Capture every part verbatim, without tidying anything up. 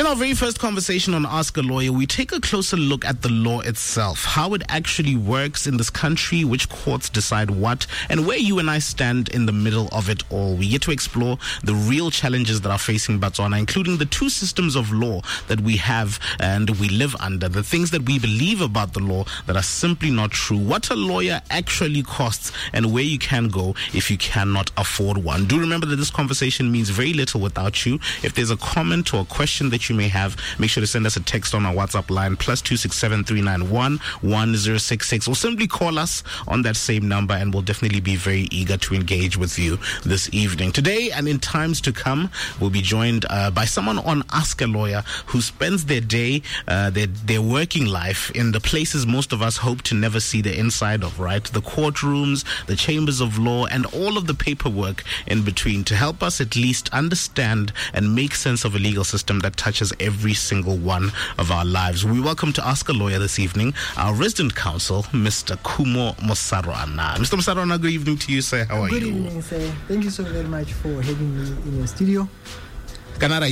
In our very first conversation on Ask a Lawyer, we take a closer look at the law itself, how it actually works in this country, which courts decide what, and where you and I stand in the middle of it all. We get to explore the real challenges that are facing Botswana, including the two systems of law that we have and we live under, the things that we believe about the law that are simply not true, what a lawyer actually costs, and where you can go if you cannot afford one. Do remember that this conversation means very little without you. If there's a comment or a question that you may have, make sure to send us a text on our WhatsApp line, plus two six seven three nine one one zero six six, or simply call us on that same number, and we'll definitely be very eager to engage with you this evening. Today and in times to come, we'll be joined uh, by someone on Ask a Lawyer who spends their day, uh, their, their working life in the places most of us hope to never see the inside of, right? The courtrooms, the chambers of law, and all of the paperwork in between, to help us at least understand and make sense of a legal system that touches every single one of our lives. We welcome to Ask a Lawyer this evening our resident counsel, Mister Kumo Mosarwana. Mister Mosarwana, good evening to you, sir. How are good you? Good evening, sir. Thank you so very much for having me in your studio. So my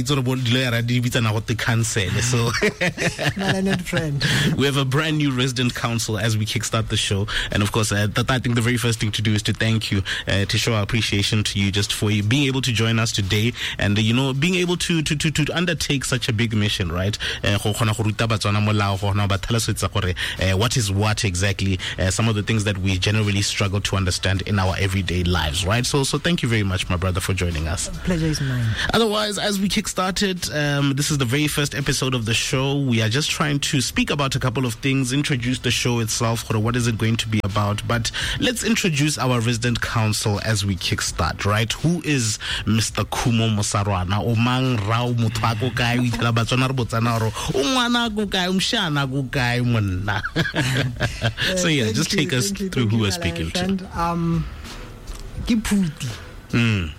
friend. We have a brand new resident counsel as we kickstart the show, and of course, uh, that, I think the very first thing to do is to thank you, uh, to show our appreciation to you just for you being able to join us today, and uh, you know, being able to to to, to undertake such a big mission, right? Uh, what is what exactly? Uh, some of the things that we generally struggle to understand in our everyday lives, right? So, so thank you very much, my brother, for joining us. Pleasure is mine. Otherwise, as we kick-started, um, this is the very first episode of the show. We are just trying to speak about a couple of things, introduce the show itself, or what is it going to be about. But let's introduce our resident counsel as we kickstart, right? Who is Mister Kumo Mosarwana? Omang rao mutwako kai witela batswana re botsana ro ungwana go kai umshana go kai monna. So yeah, just take us through who we're speaking to. Um, Kiputi. Mm.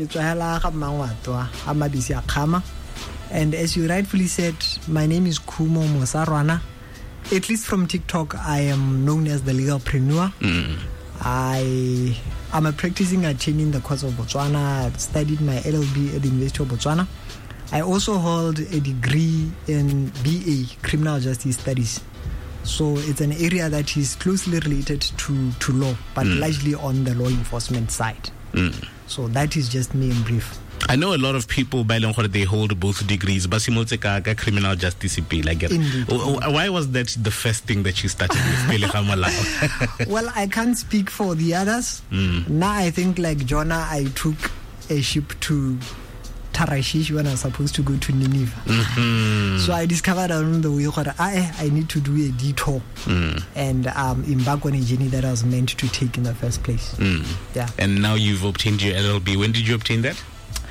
And as you rightfully said, my name is Kumo Mosarwana. At least from TikTok, I am known as the legalpreneur. Mm. I am a practicing attorney in the courts of Botswana. I studied my L L B at the University of Botswana. I also hold a degree in B A, Criminal Justice Studies. So it's an area that is closely related to, to law, but mm. largely on the law enforcement side. Mm. So that is just me in brief. I know a lot of people by long they hold both degrees, but criminal justice. Like, why was that the first thing that you started with? Well, I can't speak for the others. Mm. Now I think like Jonah, I took a ship to Tarshish when I was supposed to go to Nineveh. Mm-hmm. So I discovered along the way that I, I need to do a detour mm. and um, embark on a journey that I was meant to take in the first place. Mm. Yeah. And now you've obtained your L L B. When did you obtain that?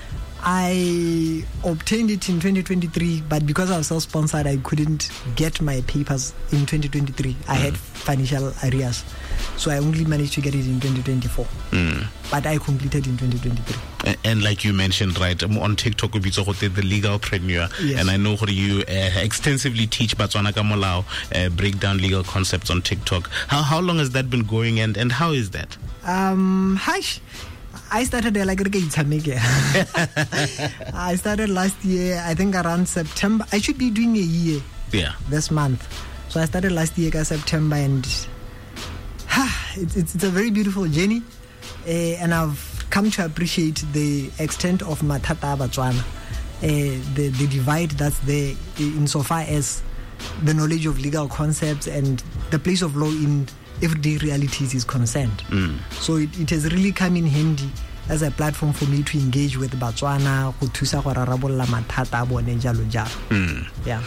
I obtained it in twenty twenty-three, but because I was self-sponsored, I couldn't get my papers in twenty twenty-three. I mm. had financial arrears, so I only managed to get it in twenty twenty-four. Mm. But I completed in twenty twenty-three. And, and like you mentioned, right, on TikTok, the legalpreneur, yes. And I know you uh, extensively teach Botswana ka molao, uh, break down legal concepts on TikTok. How how long has that been going, and, and how is that? Um, hi. I started like I started last year, I think around September. I should be doing a year. Yeah. This month. So I started last year, September, and it's, it's, it's a very beautiful journey. Uh, and I've come to appreciate the extent of Matata Botswana, uh, the, the divide that's there insofar as the knowledge of legal concepts and the place of law in everyday realities is concerned. Mm. So it, it has really come in handy as a platform for me to engage with Botswana, go thusa go rarabolla mathata a bone jalo jalo. Yeah.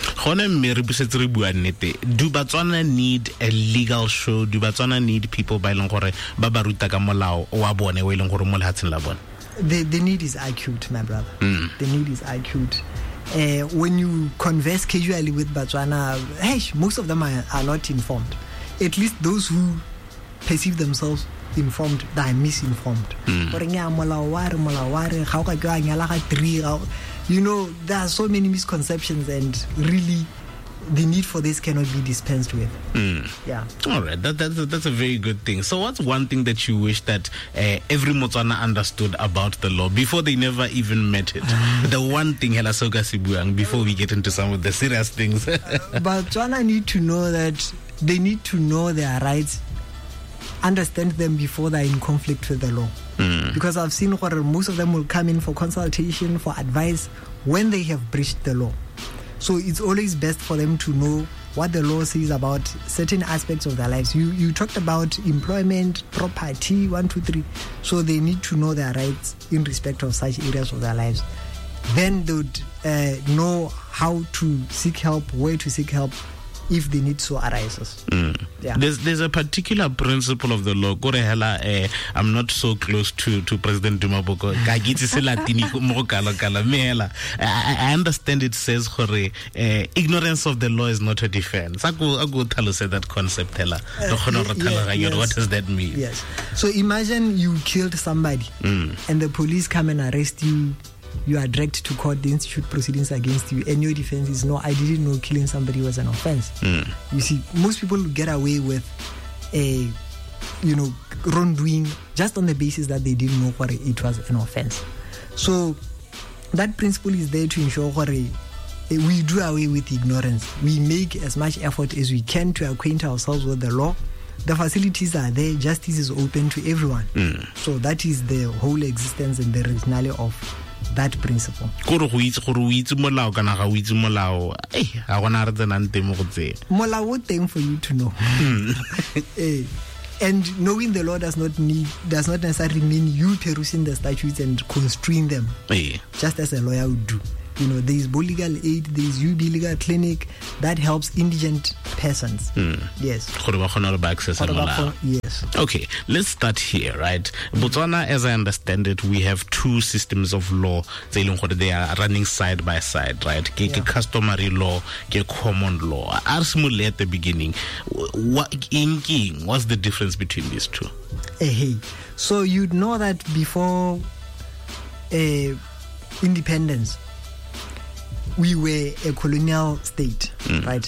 Do Botswana need a legal show? Do Botswana need people by long gore ba ba ruta ka molao wa bone we leng gore mo lehatsheng la bone? The the need is acute, my brother. Mm. The need is acute. Uh, when you converse casually with Botswana, hey, most of them are, are not informed. At least those who perceive themselves informed, they are misinformed. Mm. You know, there are so many misconceptions, and really the need for this cannot be dispensed with. Mm. Yeah. All right. That, that's, a, that's a very good thing. So what's one thing that you wish that uh, every Motswana understood about the law before they never even met it? The one thing, Hela Soka Sibuang, before we get into some of the serious things. But Tswana need to know that they need to know their rights, understand them before they're in conflict with the law. Mm. Because I've seen where most of them will come in for consultation, for advice, when they have breached the law. So it's always best for them to know what the law says about certain aspects of their lives. You you talked about employment, property, one, two, three. So they need to know their rights in respect of such areas of their lives. Then they would uh, know how to seek help, where to seek help, if the need so arises. Mm. Yeah. There's there's a particular principle of the law. Uh, I'm not so close to, to President Duma Boko. I, I understand it says uh, ignorance of the law is not a defense. I go I go tell us that concept. Uh, yeah, yes. What does that mean? Yes. So imagine you killed somebody mm. and the police come and arrest you. You are dragged to court, the institute proceedings against you, and your defense is, no, I didn't know killing somebody was an offense. Mm. You see, most people get away with a, you know, wrongdoing just on the basis that they didn't know what it was an offense. So that principle is there to ensure what a, we do away with ignorance. We make as much effort as we can to acquaint ourselves with the law. The facilities are there, justice is open to everyone. Mm. So that is the whole existence and the rationale of that principle. Molao thing for you to know. eh, and knowing the law does not need does not necessarily mean you perusing the statutes and construing them, eh. just as a lawyer would do. You know, there is Bo Legal Aid, there is U B Legal Clinic that helps indigent persons. Mm. Yes. Yes. Okay, let's start here, right? Botswana, as I understand it, we have two systems of law. They are running side by side, right? Yeah. Customary law, common law. Arsmule at the beginning, what what's the difference between these two? Hey, so you'd know that before uh, independence, we were a colonial state, mm. right?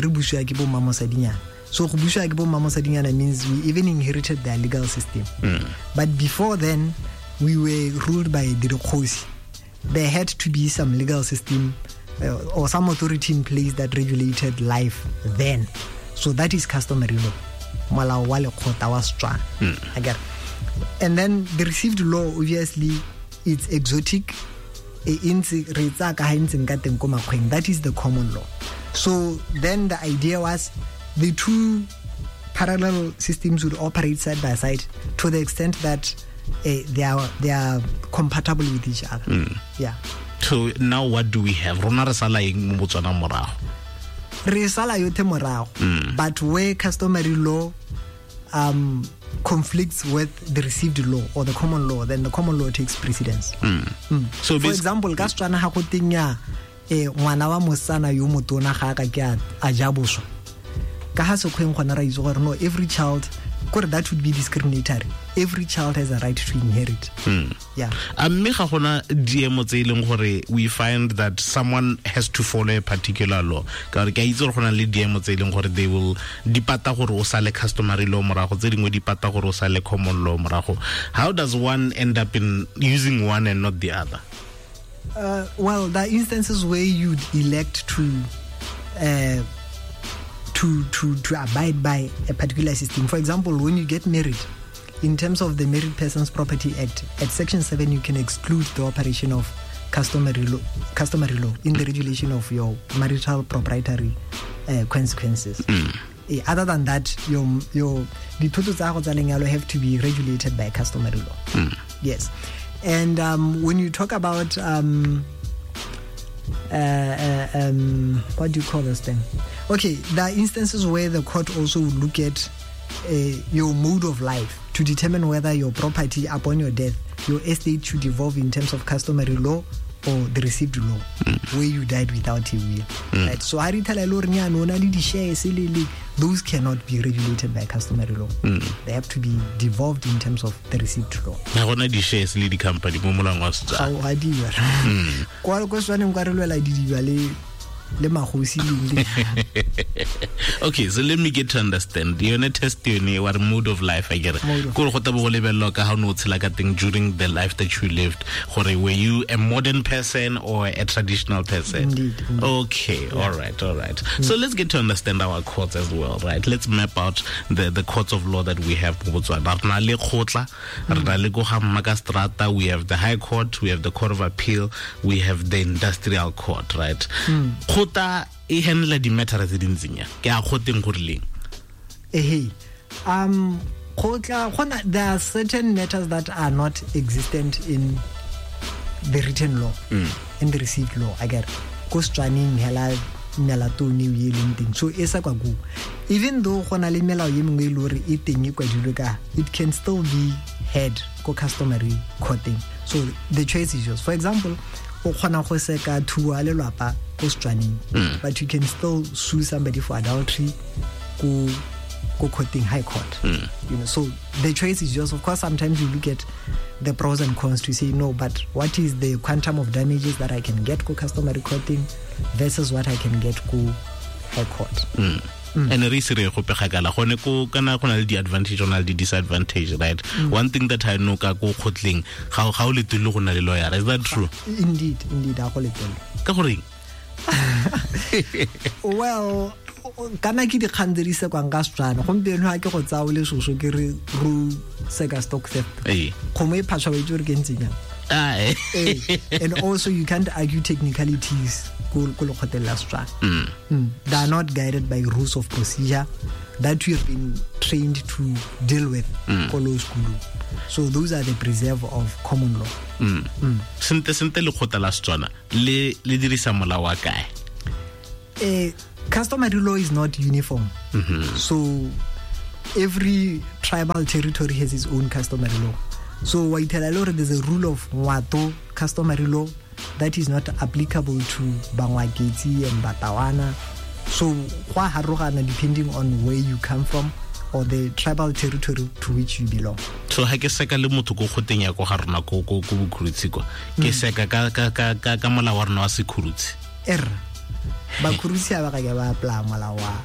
So means we even inherited their legal system. Mm. But before then, we were ruled by the Dikgosi. There had to be some legal system uh, or some authority in place that regulated life then. So that is customary law. Mm. Again. And then the received law, obviously, it's exotic. That is the common law. So then the idea was the two parallel systems would operate side by side to the extent that uh, they are they are compatible with each other. Mm. Yeah. So now what do we have? Mm. But where customary law um, conflicts with the received law or the common law, then the common law takes precedence. Mm. Mm. So for example, ka Setswana ha go tenya eh ngwana wa mosana yo motona ga ka ke a jaboswa ka ha se khweng gona ra itse gore no, every child, gore that would be discriminatory. Every child has a right to inherit. Mm. Yeah. We find that someone has to follow a particular law. They will dipata gore o sale customary law morago, tse dingwe dipata gore o sale common law morago. How does one end up in using one and not the other? Uh, well, there are instances where you'd elect to uh, to to to abide by a particular system. For example, when you get married, in terms of the Married Persons Property Act, at Section seven, you can exclude the operation of customary law, customary law in the regulation of your marital proprietary uh, consequences. Mm. Uh, other than that, your your the total have to be regulated by customary law. Mm. Yes, and um, when you talk about um, uh, uh, um, what do you call this thing? Okay, there are instances where the court also will look at uh, your mode of life to determine whether your property upon your death, your estate should evolve in terms of customary law or the received law, mm. where you died without a will. Mm. Right? So those cannot be regulated by customary law. Mm. They have to be devolved in terms of the received law. le magosi le. Okay, so let me get to understand. You're in a testimony or mood of life, I get it. Ko go tabo go lebella ka ha no tshela ka teng during the life that you lived. Gore, were you a modern person or a traditional person? Indeed. indeed. Okay, yeah. all right, all right. Mm. So let's get to understand our courts as well, right? Let's map out the, the courts of law that we have. We have the High Court, we have the Court of Appeal, we have the Industrial Court, right? Kota e handle di matter tse dintsinya. Ke a khoteng go rileng. Eh um there are certain matters that are not existent in the written law, mm. in the received law. I get kostwaning hela melatoni ye leng teng. So esa kwa go. Even though gona le melao ye mengwe ile re e teng e kwadilwe ka, it can still be heard ko customary courting. So the choice is yours. For example, o khona go seka thuwa le lwapa ko stwaning, but you can still sue somebody for adultery ko ko courting High Court. Mm. You know, so the choice is yours. Of course, sometimes you look at the pros and cons to say no, but what is the quantum of damages that I can get ko customary courting versus what I can get ko High Court. Mm. Mm. And re sire go pegakala gone ko kana gona le di advantage ona le di disadvantage, right? Mm. One thing that I know ka go khotleng ga ga o le tlo go na le lawyer, is that true? Indeed, indeed a go le tlo ka gore well kana ke di khandirise kwa nga setswana gompieno ha ke go tsawo le soso ke re ru seka stock theft eh go mo e phatshwa ba itse re ke ntsenya ah eh and also you can't argue technicalities go go le khotela setswana. Mm. Mm. They are not guided by rules of procedure that we have been trained to deal with ko law school. So those are the preserve of common law. Mm. Mm. Sente sente le khotela setswana le le dirisa molao wa kae? Eh customary law is not uniform. Mm-hmm. So every tribal territory has its own customary law. So Waitela, there's a rule of Wato customary law that is not applicable to Bangwageti and Batawana. So depending on where you come from or the tribal territory to which you belong. So ha ke seka le motho go khotenya go haruna go go go bukhurutsi ko ke seka ka ka ka ka mola wa rona wa sekhurutsi er ba khurutsi ba ka ke ba apply mola wa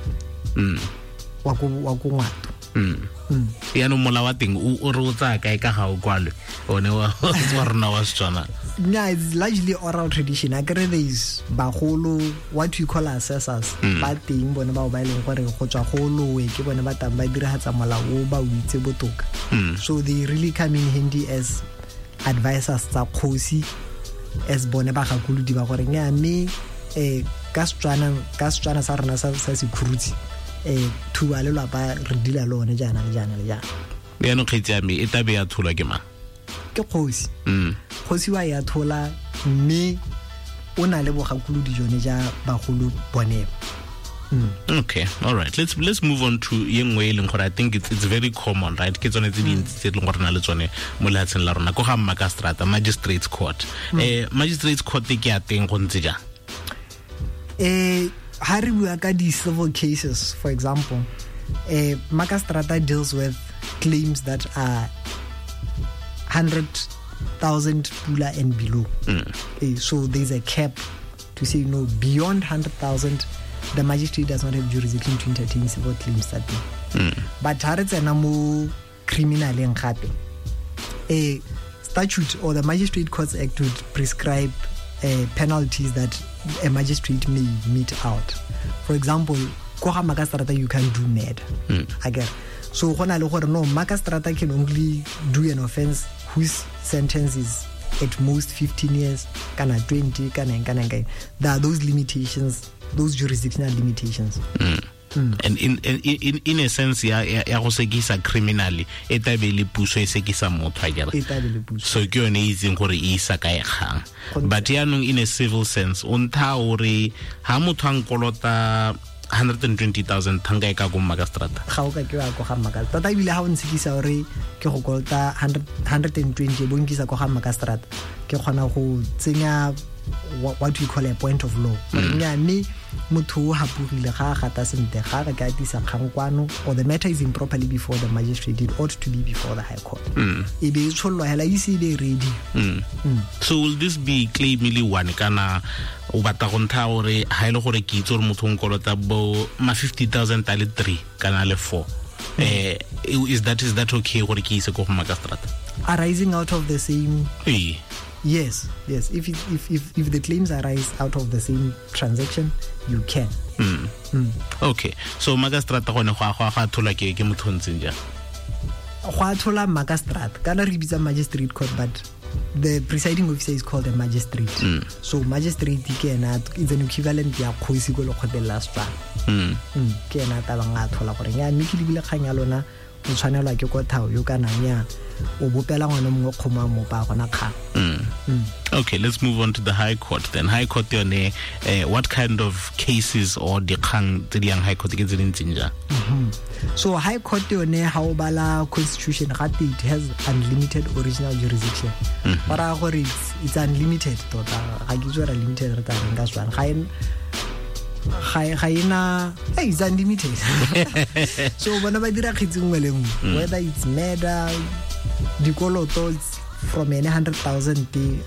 mm wa go wa go ngwato mm mm ya no mola wa teng o re o tsa ka ka ga o kwalwe one wa wa rona wa Setswana. Yeah, it's largely oral tradition. I agree there is bagolo, what we call assessors. Ba teng bona ba ba ileng gore go tswa go lowe ke bona ba tang ba diragatsa molao o ba o itse botoka. So they really come in handy as advisors tsa khosi, as bona ba gakulu di ba gore nya me eh ka Setswana ka Setswana sa rena sa sa sekhurutsi eh thuwa le lapa re dila lone jana le jana le jana. Ya no khitsa me e tabe ya thulwa ke mang? Ke khosi. Mm. Khosi wa ya thola mme o na le bogakulu di jone ja bagolo bone. Mm. Okay, all right. Let's let's move on to yengwe leng gore I think it's it's very common, right? Ke tsone tse dintsi tse leng gore na le tsone mo lehatsheng la rona go ga Magistrate Magistrates Court. Mm. Eh Magistrates Court ke ya teng go ntse ja. Eh ha re bua ka di civil cases, for example, eh Magistrate deals with claims that are one hundred thousand pula and below. Mm. Uh, so there's a cap to say no beyond one hundred thousand. The magistrate does not have jurisdiction to entertain civil claims that day. Mm. But haretsena mo criminal and gape a statute or the Magistrate Courts Act would prescribe uh, penalties that a magistrate may mete out. For example, ko ga Magistrate you can do murder. Mm. Again, so gona le gore no Magistrate can only do an offense whose sentence is at most fifteen years, kana twenty, kana kana kana. There are those limitations, those jurisdictional limitations. Mm. Mm. And in in in a sense ya ya go sekisa criminally e tabele puso e sekisa motho a gela. E tabele puso. So ke yone e tseng gore e isa ka e kgang. But ya nong in a civil sense on tha ore ha motho ang kolota one hundred twenty thousand thanga e ka go Magistrate ga o ka ke wa go ga Magistrate ta bile ha o ntshikisa ore ke go kolota one hundred twenty bonkisa go ga Magistrate ke gona go tsenya what, what we call a point of law. Mm. Motho ha pugile ga gata sente ga re ka tisa kgangkwano or the matter is improperly before the magistrate, it ought to be before the high court. Mm. E be tsholwa hela isi be ready. Mm. Mm. So will this be claim really one kana o batla go ntha gore ha ile gore ke itse gore motho o nkolota bo ma fifty thousand tale three kana le four? Mm. Eh, is that is that okay gore ke ise go magistrate? Arising out of the same. Hey. Yes, yes. If, it, if if if the claims arise out of the same transaction, you can. Mm. Mm. Okay. So magistrate go ne go go ga thola ke ke motho ntseng ja. Go thola magistrate kana re bitsa magistrate court, but the presiding officer is called a magistrate. Mm. So magistrate ke ena is an equivalent ya khoisi go lo khotela spa. Mm. Mm. Ke ena ta banga thola gore nya mme ke dibile khanya lona o tshwanelwa ke go thao yo kana nya o bopela ngwana mo khoma mo pa gona kha. Okay, let's move on to the High Court then. High Court yone, uh, what kind of cases or the kang tse di yang High Court ke tse dintsi ja? So High Court yone ha o bala constitution gate it has unlimited original jurisdiction. Para gore it's, it's unlimited tota ga ke tswela limited re tla nga swang ga en ga ga ina hey, it's unlimited. So bona ba dira khitsi ngwe le ngwe, whether it's murder, dikoloto from one hundred thousand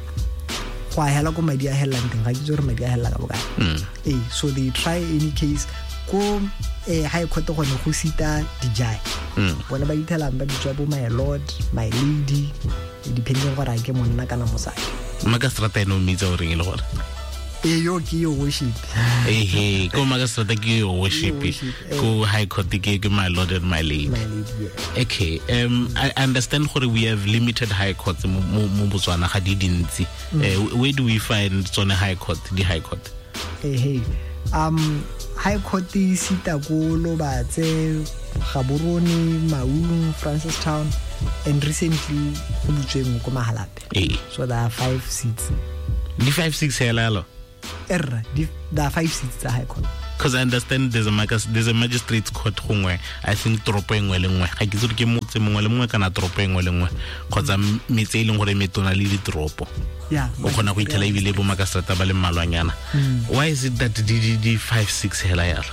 go hela go madi a helang teng ga ke tsore madi a hela ka bokae. Eh, so they try any case go eh High Court go ne go sita dijai bona ba itelang ba ditswa bo my lord, my lady, depending gore ke monna kana mosadi. Magistrate no mitsa o reng le gore eh yo ke yo worship eh hey go magistrate ke yo worship go High Court ke ke my lord and my lady. My lady, yeah. Okay, um I understand gore we have limited High Courts mo mo Botswana ga di dintsi. Where do we find tsone High Court, the High Court? Eh hey um High Court is sita go Lobatse, Gaborone, Maun, Francistown, and recently go butsweng go Mahalape. Eh, so there are five seats. The five six helalo. Erra, there are five seats at High Court. Because I understand there's a magis- there's a magistrate's court gongwe, I think tropo engwe le ngwe ga ke tsore ke motse mongwe le mongwe kana tropo engwe le ngwe kgotsa metse e leng gore metona le ditropo. Yeah, o khona go itela ibile bo magistrate ba le mmalwanyana. Why is it that the the five six hela yalo?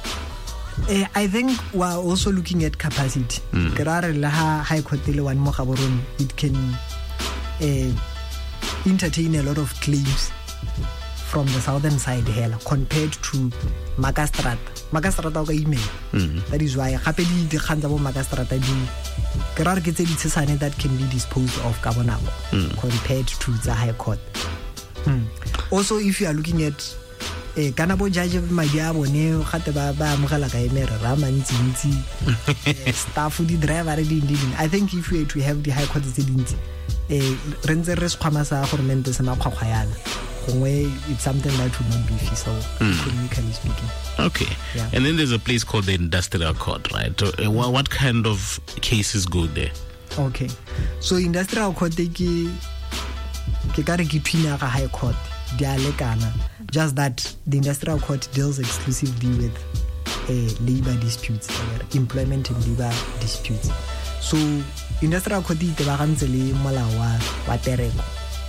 Eh, I think we're also looking at capacity. Kerare la High Court le one mo Gaborone, it can uh, entertain a lot of claims from the southern side here compared to Magastrata. Magastrata ga email. That is why gape di di khantsa bo Magastrata di kerare ke tse di tshesane that can be disposed of ka bonako compared to the High Court. Mm. Also, if you are looking at eh kana bo judge madi a bone gate ba ba amogela ka emere ra mantsi ntsi staff di driver di di I think if we to have the High Court tse dintsi eh re ntse re skhwama sa government se ma khwakgwa yana gongwe it's something that would not be feasible economically speaking. Okay, yeah. And then there's a place called the Industrial Court, right? Uh, what, what kind of cases go there? Okay, so Industrial Court ke ke kare ke twina ga High Court di alekana, just that the Industrial Court deals exclusively with uh, labor disputes, uh, employment and labor disputes. So Industrial Court di tebagantse le molao wa wa tereko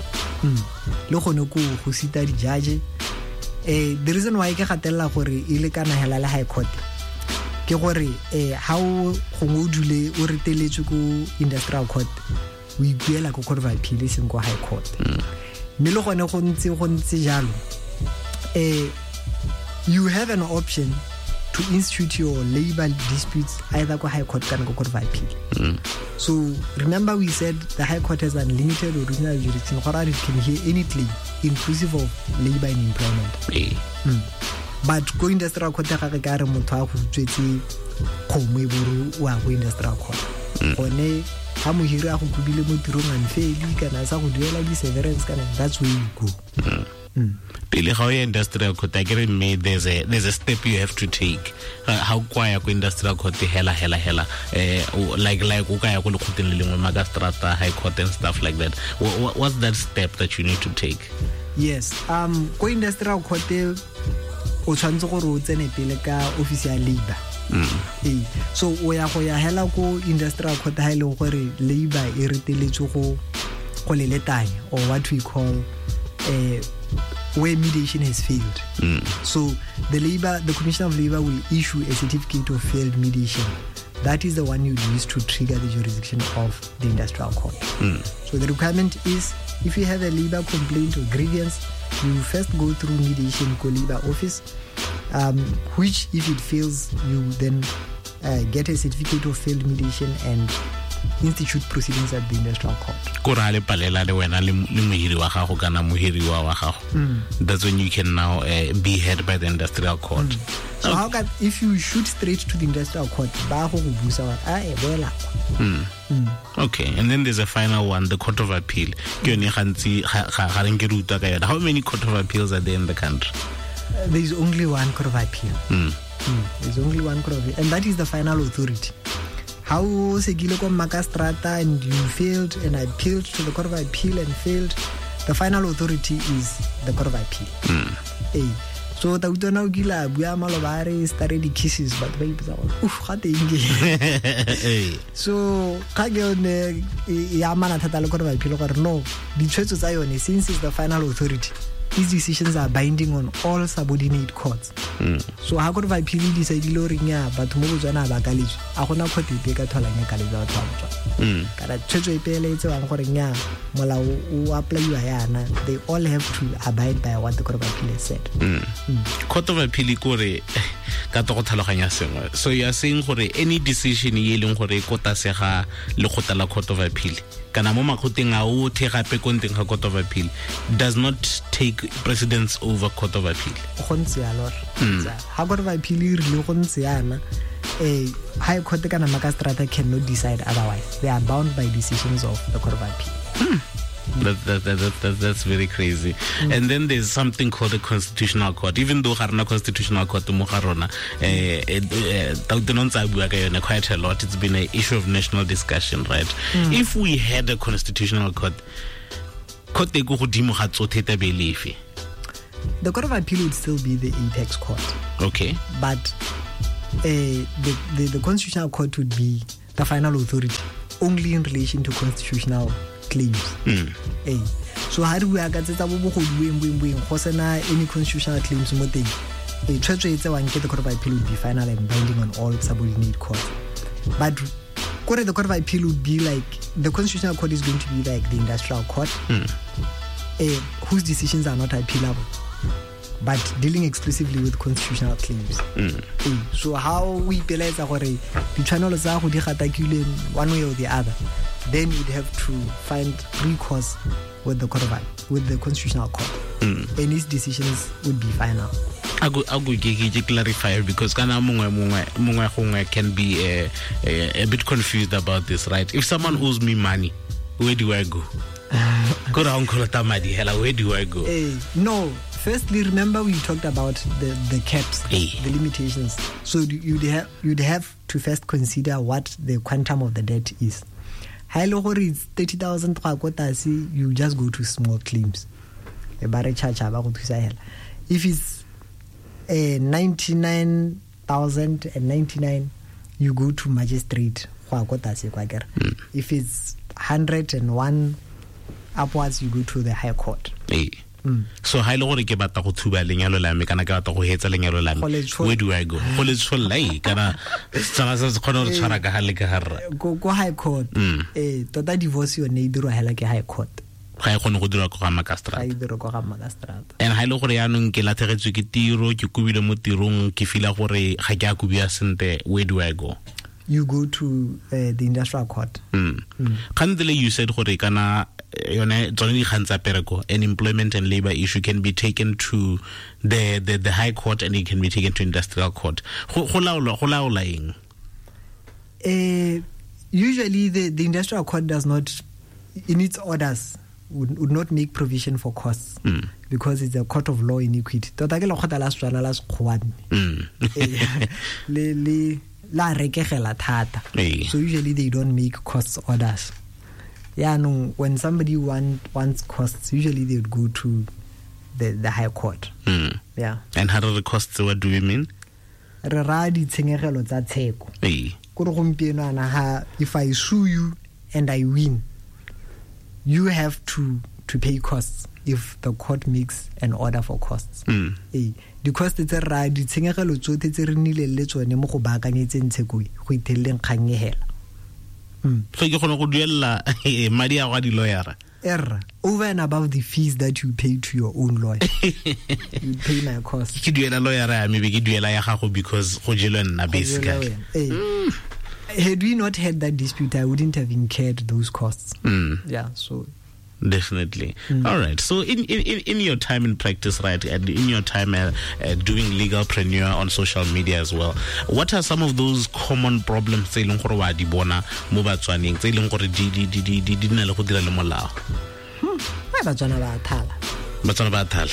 le gone go go sita di judge. Eh, the reason why ke gatella gore e le kana hela le High Court ke gore eh how go mo dule o reteletswe go Industrial Court o ipuela go Court of Appeal seng go High Court. Me le gone go ntse go ntse jalo eh you have an option to institute your labor disputes either go High Court or go Court of Appeal. Mm. So remember we said the High Court has unlimited original jurisdiction. It can hear any claim inclusive of labor and employment. Hey. Mm. But go Industrial Court ga re ka re motho a go tswetse khomwe buru wa go Industrial Court. One ha mo hira go kubile mo tirong anfeli kana sa go duela di severance kana that's where you go. Mm. Mm. Pele ga o Industrial Court I get me there's a there's a step you have to take. How kwaya go Industrial Court hela hela hela eh like like o ka ya go lekgoteng le lengwe Magistrata, High Court and stuff like that. What, what's that step that you need to take? Yes, um go Industrial Court o tshwantse gore o tsene pele ka office ya labor. Mm. Eh, so o ya go ya hela go Industrial Court ha ile gore labor e reteletswe go go leletanya or what we call eh where mediation has failed. Mm. So the labor, the Commission of Labor will issue a certificate of failed mediation. That is the one you use to trigger the jurisdiction of the industrial court. Mm. So the requirement is, if you have a labor complaint or grievance, you first go through mediation co labor office, um, which if it fails, you then uh, get a certificate of failed mediation and institute proceedings at the industrial court. Mm. That's when you can now uh, be heard by the industrial court. Mm. So okay. How can, if you shoot straight to the industrial court, mm. Mm. Okay, and then there's a final one, the Court of Appeal. Mm. How many Court of Appeals are there in the country? Uh, there is only one Court of Appeal. Mm. Mm. There's only one Court of Appeal, and that is the final authority. How Segilo Makastrata and you failed and I appealed to the Court of Appeal and failed, the final authority is the Court of Appeal. Mm. Hey. So the utona gila buya malobare started the kisses but baby oof khate inge. So ka ge one ya mana thata le Court of Appeal gore no di tshwetso tsa yone since is the final authority. These decisions are binding on all subordinate courts. Mm. So ha Court of Appeal decided lo rinya batho mo botswana ba ka letso a gona court e ka thola nya ka letso ba tswa. Mm. Kana tshwetso e pele itse wang gore nya molao o apply wa yana, they all have to abide by what the Court of Appeal has said. Mm. Mm. Court of Appeal kore ka to go tlhaloganya sengwe. So you are saying gore any decision e leng gore kota se ga le khota la Court of Appeal kana mo makgoteng a o the gape konteng ga Court of Appeal does not take precedence over Court of Appeal. Go ntse ya lor. Ha Court of Appeal e rile go ntse yana eh high court kana magistrate cannot decide otherwise. They are bound by decisions of the Court of Appeal. Hmm. That, that, that, that, that, that's very crazy. Mm. And then there's something called a constitutional court. Even though harna constitutional court mo garona eh quite a lot, it's been an issue of national discussion, right? Mm. If we had a constitutional court, court e go godimo ga tsotheta belief, the Court of Appeal would still be the apex court. Okay. But uh, the, the the constitutional court would be the final authority only in relation to constitutional claims. Mm. Hey. So how do we get any constitutional claims mo teng? E tshwetso etse wa nke the Court of Appeal would be final and binding on all subordinate courts. But kore the Court of Appeal would be like, the constitutional court is going to be like the industrial court, mm. uh, whose decisions are not appealable, but dealing exclusively with constitutional claims. Mm. Uh, so how we realize gore di tshwanelo tsa go di gatakile one way or the other, then you'd have to find recourse with the court of, with the constitutional court, mm. and his decisions would be final. I go, I go get clarify because kana mungwe mungwe mungwe mungwe can be a, a, a bit confused about this, right? If someone owes me money, where do I go? Go down, call it Tamadi. Hello, where do I go? Hey, no. Firstly, remember we talked about the, the caps, hey. the limitations. So you'd have you'd have to first consider what the quantum of the debt is. High low is thirty thousand. You just go to small claims. If it's Uh, ninety-nine thousand ninety-nine, you go to magistrate. Mm. If it's one hundred one upwards, you go to the high court. Hey. Mm. So high low ke bata go thuba lenyalo la me kana ka bata go hetsa lenyalo la me, where do I go? Go le tshwolai kana tsana sa khona re tshwara ka hale ka harra go go high court. Mm. Eh tota divorce yo ne dirwa hela ke high court. Ga e gone go dira go ga magistrate. Ga e dira go ga magistrate. And ha ile gore ya nong ke lathegetswe ke tiro ke kubile mo tirong ke fila gore ga ke a kubia sente, where do I go? You go to uh, the industrial court. Mm. Mm. Khandele, you said gore kana yone tsone di khantsa pereko, an employment and labor issue can be taken to the the the high court and it can be taken to industrial court. Go laola go laola eng? Eh usually the the industrial court does not, in its orders, would, would not make provision for costs, mm. because it's a court of law in equity. Tota ke lo khota la swana la sekgwane. Le le la rekegela thata. So usually they don't make costs orders. Yeah, no, when somebody want wants costs, usually they would go to the the high court. Mm. Yeah. And how do the costs, what do you mean? Re ra di tshenyegelo tsa tsheko. Eh. Go re gompieno ana ha, if I sue you and I win, you have to to pay costs if the court makes an order for costs. Mm. Eh, the costs tse ra di tshenyegelo tsotlhe tse re nile le tsone mo go baakanyetseng tshekoi go itheleng kgang e hela. Mm. So ke gone go duella madi a go di lawyer. Error over and above the fees that you pay to your own lawyer. You pay my costs. Ke duela lawyer ya maybe ke duela ya gago because go jelo nna basically. Hey. Mm. Had we not had that dispute, I wouldn't have incurred those costs. Mm. Yeah, so definitely. Mm. All right. So in, in in your time in practice, right, and in your time uh, uh, doing legalpreneur on social media as well, what are some of those common problems tse leng gore wa di bona mo Batswaneng tse leng gore di di di di di na le go dira le molao? Hmm. Batswana ba thala. Batswana ba thala.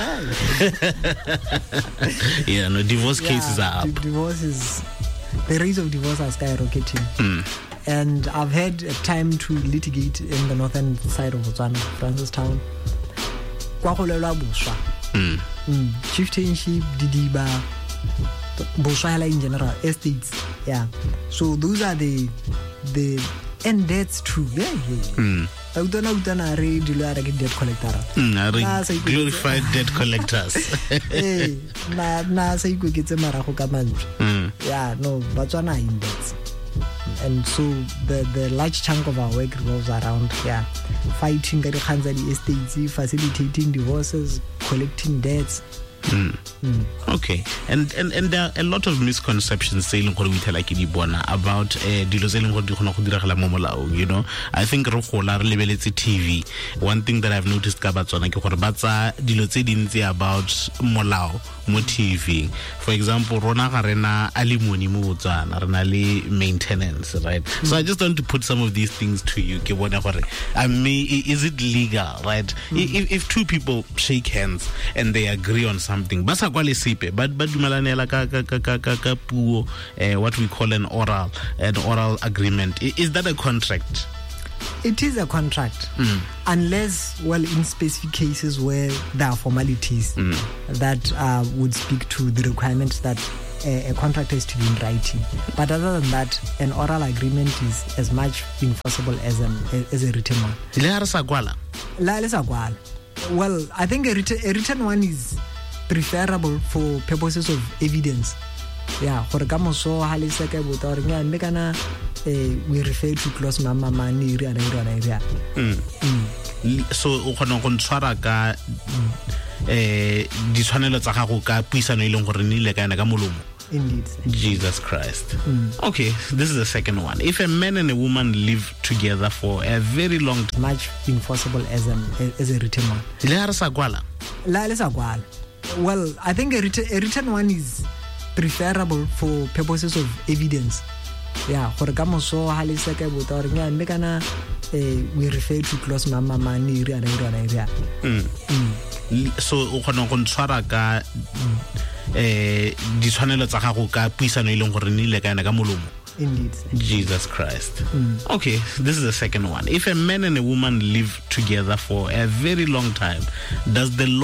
Yeah, no, divorce yeah, cases are up. Divorce is the rates of divorce are skyrocketing. Mm. And I've had a time to litigate in the northern side of Botswana, Francistown. Kwa go lelwa boswa. Mm. Mm. Chieftainship, didiba, boswa in general, estates. Yeah. So those are the the and that's true. Yeah, yeah. Mm. I don't know that re dilo ara ke debt collector. Mm, glorified debt collectors. Hey, na na sa iko ke tse marago ka mantswe. Mm. Yeah, no, Batswana in debts. And so the the large chunk of our work revolves around yeah, fighting the Khanzali estates, facilitating divorces, collecting debts. Mm. Mm. Okay, and, and and there are a lot of misconceptions saying gore we tell like Ibona about dilo tse leng gore di gona go diragala mo molaong. You know, I think re gola re lebeletse T V. One thing that I've noticed ka Batswana ke gore ba tsa dilo tse dintsi about molao mo T V. For example, rona ga rena alimony mo Botswana, rena le maintenance, right? Mm. So I just want to put some of these things to you. Ke bona gore I mean, is it legal, right? Mm. If if two people shake hands and they agree on something, ba sa kwa le sipe but but dumelanela ka ka ka ka ka puo, what we call an oral an oral agreement. Is that a contract? It is a contract, mm. unless, well, in specific cases where there are formalities mm. that uh, would speak to the requirements that a, a contract has to be in writing. But other than that, an oral agreement is as much enforceable as an as a written one. Well, I think a written, a written one is preferable for purposes of evidence. Yeah, for kamoso hali seke buta ringa ndekana we refer to clause mama mani iri ana iri ana iri. So o khona go ntshwara ka eh di tshwanelo tsa gago ka puisano ile gore ni le kana ka molomo. Indeed. Jesus Christ. Mm. Okay, this is the second one. If a man and a woman live together for a very long time, much enforceable as an as a written one. Le ha re sa kwala. La le sa kwala. Well, I think a written, a written one is preferable for purposes of evidence. Yeah, for kamoso hali seke buta ringa ndekana we refer to clause mama mani iri ana iri ana iri. So o khona go ntshwara ka eh di tshwanelo tsa gago ka puisano ile gore ni le kana ka molomo. Indeed. Jesus Christ. Mm. Okay, this is the second one. If a man and a woman live together for a very long time, does the law